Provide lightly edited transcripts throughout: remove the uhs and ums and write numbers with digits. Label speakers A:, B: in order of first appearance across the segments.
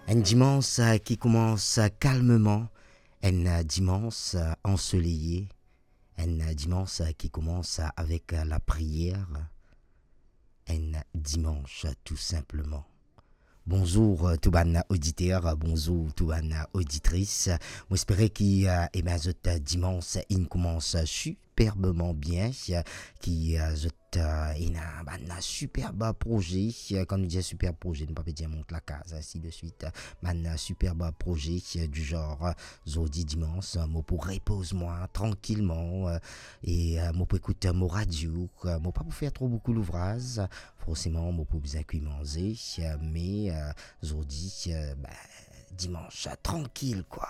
A: Un dimanche qui commence calmement, un dimanche ensoleillé, un dimanche qui commence avec la prière, un dimanche tout simplement. Bonjour tout ban auditeur, bonjour tout ban auditrice. J'espère que ce dimanche il commence superbement bien, qui il a un superbe projet. Quand nous disons superbe projet, nous ne pouvons pas dire monte la case, ainsi de suite. Un superbe projet du genre jeudi dimanche, moi pour repose-moi tranquillement et moi pour écouter mon radio, moi pas pour faire trop beaucoup l'ouvrage. Forcément, moi pour bien manger, mais jeudi, dimanche, tranquille quoi.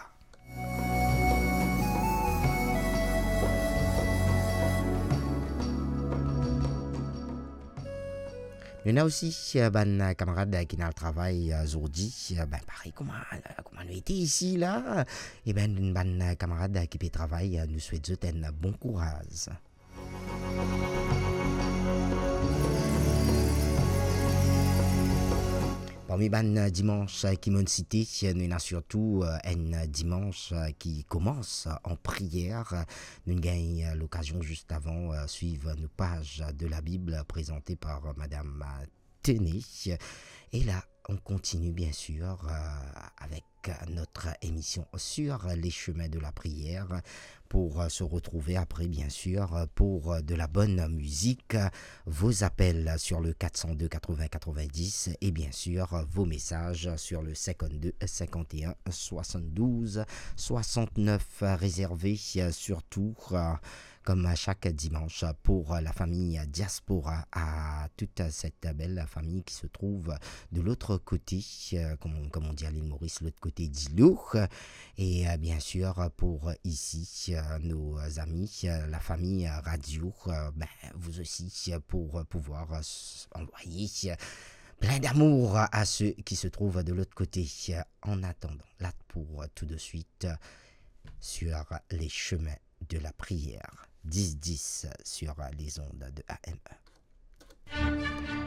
A: Il y en a aussi ben, camarades qui ont le travail aujourd'hui, pareil comment nous était ici là, et ben camarade qui peut travailler nous souhaite un bon courage. Parmi les dimanches qui m'ont cité, nous avons surtout un dimanche qui commence en prière. Nous avons l'occasion juste avant de suivre nos pages de la Bible présentées par Madame Tenay. Et là, on continue bien sûr avec notre émission sur les chemins de la prière pour se retrouver après bien sûr pour de la bonne musique, vos appels sur le 402 80 90 et bien sûr vos messages sur le 52 51 72 69 réservés surtout comme à chaque dimanche pour la famille diaspora, à toute cette belle famille qui se trouve de l'autre côté, comme on dit à l'île Maurice, l'autre côté d'Îlot, et bien sûr pour ici nos amis, la famille radio, vous aussi pour pouvoir envoyer plein d'amour à ceux qui se trouvent de l'autre côté. En attendant, là pour tout de suite sur les chemins de la prière. 10-10 sur les ondes de AME.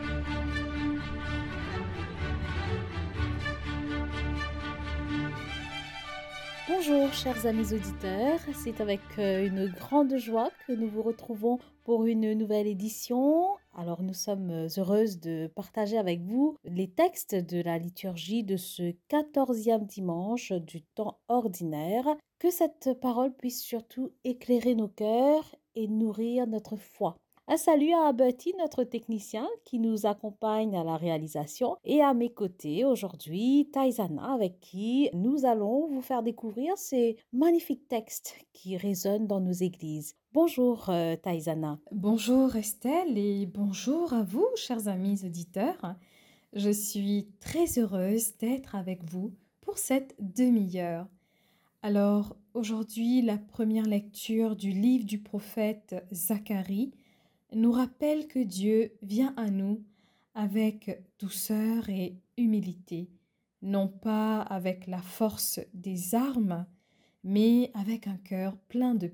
B: Bonjour chers amis auditeurs, c'est avec une grande joie que nous vous retrouvons pour une nouvelle édition. Alors nous sommes heureuses de partager avec vous les textes de la liturgie de ce 14e dimanche du temps ordinaire. Que cette parole puisse surtout éclairer nos cœurs et nourrir notre foi. Un salut à Bertie, notre technicien, qui nous accompagne à la réalisation. Et à mes côtés, aujourd'hui, Taizana, avec qui nous allons vous faire découvrir ces magnifiques textes qui résonnent dans nos églises. Bonjour, Taizana.
C: Bonjour Estelle et bonjour à vous, chers amis auditeurs. Je suis très heureuse d'être avec vous pour cette demi-heure. Alors, aujourd'hui, la première lecture du livre du prophète Zacharie nous rappelle que Dieu vient à nous avec douceur et humilité, non pas avec la force des armes, mais avec un cœur plein de